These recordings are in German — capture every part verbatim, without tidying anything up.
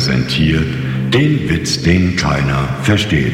präsentiert den Witz, den keiner versteht.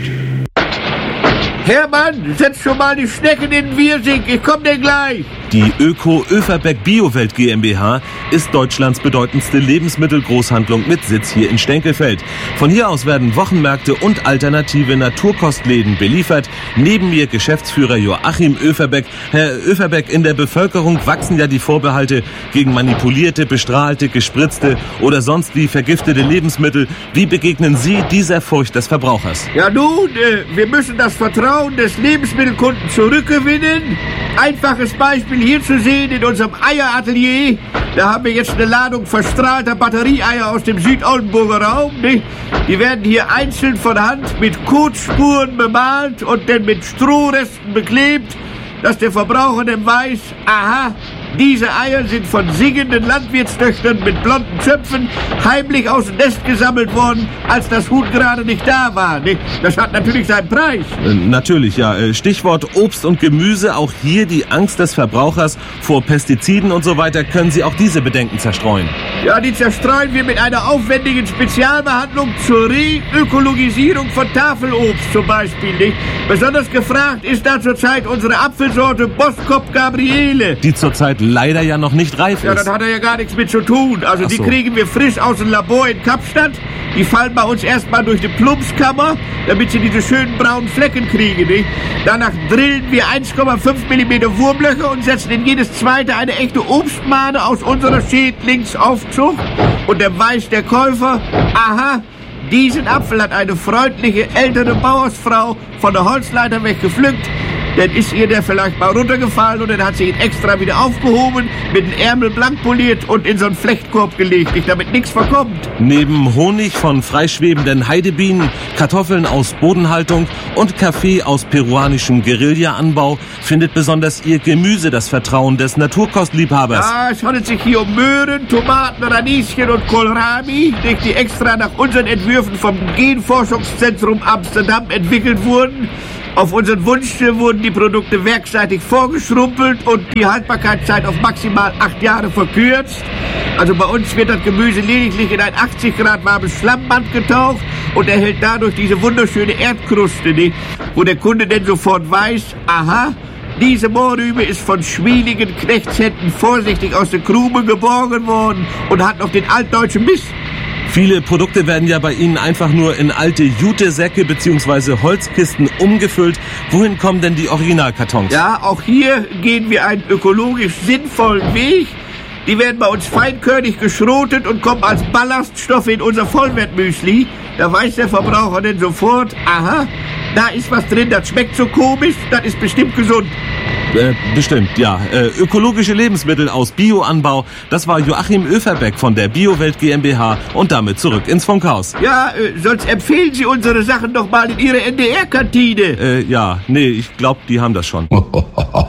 Hermann, setz schon mal die Schnecken in den Wirsing, ich komm dir gleich. Die Öko-Öferbeck Biowelt GmbH ist Deutschlands bedeutendste Lebensmittelgroßhandlung mit Sitz hier in Stenkelfeld. Von hier aus werden Wochenmärkte und alternative Naturkostläden beliefert. Neben mir Geschäftsführer Joachim Öferbeck. Herr Öferbeck, in der Bevölkerung wachsen ja die Vorbehalte gegen manipulierte, bestrahlte, gespritzte oder sonst wie vergiftete Lebensmittel. Wie begegnen Sie dieser Furcht des Verbrauchers? Ja nun, äh, wir müssen das Vertrauen des Lebensmittelkunden zurückgewinnen. Einfaches Beispiel hier zu sehen in unserem Eieratelier. Da haben wir jetzt eine Ladung verstrahlter Batterieeier aus dem Südoldenburger Raum. Nicht? Die werden hier einzeln von Hand mit Kotspuren bemalt und dann mit Strohresten beklebt, dass der Verbraucher dann weiß, aha, diese Eier sind von singenden Landwirtstöchtern mit blonden Zöpfen heimlich aus dem Nest gesammelt worden, als das Huhn gerade nicht da war. Nicht? Das hat natürlich seinen Preis. Äh, natürlich, ja. Stichwort Obst und Gemüse. Auch hier die Angst des Verbrauchers vor Pestiziden und so weiter. Können Sie auch diese Bedenken zerstreuen? Ja, die zerstreuen wir mit einer aufwendigen Spezialbehandlung zur Reökologisierung von Tafelobst zum Beispiel. Nicht? Besonders gefragt ist da zurzeit unsere Apfelsorte Boskop Gabriele. Die zurzeit leider ja noch nicht reif ist. Ja, das hat er ja gar nichts mit zu tun. Also Ach die so. kriegen wir frisch aus dem Labor in Kapstadt. Die fallen bei uns erstmal durch die Plumpskammer, damit sie diese schönen braunen Flecken kriegen. Nicht? Danach drillen wir eins Komma fünf Millimeter Wurmlöcher und setzen in jedes zweite eine echte Obstmahne aus unserer Schädlingsaufzucht. Und dann weiß der Käufer, aha, diesen Apfel hat eine freundliche ältere Bauersfrau von der Holzleiter weggepflückt. Dann ist ihr der vielleicht mal runtergefallen und dann hat sie ihn extra wieder aufgehoben, mit dem Ärmel blank poliert und in so einen Flechtkorb gelegt, nicht, damit nichts verkommt. Neben Honig von freischwebenden Heidebienen, Kartoffeln aus Bodenhaltung und Kaffee aus peruanischem Guerilla-Anbau findet besonders Ihr Gemüse das Vertrauen des Naturkostliebhabers. Ja, es handelt sich hier um Möhren, Tomaten, Radieschen und Kohlrabi, nicht, die extra nach unseren Entwürfen vom Genforschungszentrum Amsterdam entwickelt wurden. Auf unseren Wunsch wurden die Produkte werkseitig vorgeschrumpelt und die Haltbarkeitszeit auf maximal acht Jahre verkürzt. Also bei uns wird das Gemüse lediglich in ein achtzig Grad warmes Schlammbad getaucht und erhält dadurch diese wunderschöne Erdkruste, nicht? Wo der Kunde denn sofort weiß, aha, diese Mohrrübe ist von schwieligen Knechtshänden vorsichtig aus der Krume geborgen worden und hat noch den altdeutschen Biss. Viele Produkte werden ja bei Ihnen einfach nur in alte Jutesäcke bzw. Holzkisten umgefüllt. Wohin kommen denn die Originalkartons? Ja, auch hier gehen wir einen ökologisch sinnvollen Weg. Die werden bei uns feinkörnig geschrotet und kommen als Ballaststoffe in unser Vollwertmüsli. Da weiß der Verbraucher denn sofort, aha, da ist was drin, das schmeckt so komisch, das ist bestimmt gesund. Äh, bestimmt, ja. Äh, ökologische Lebensmittel aus Bioanbau, das war Joachim Öferbeck von der Biowelt GmbH und damit zurück ins Funkhaus. Ja, äh, sonst empfehlen Sie unsere Sachen doch mal in Ihre N D R-Kantine. Äh, ja, nee, ich glaube, die haben das schon.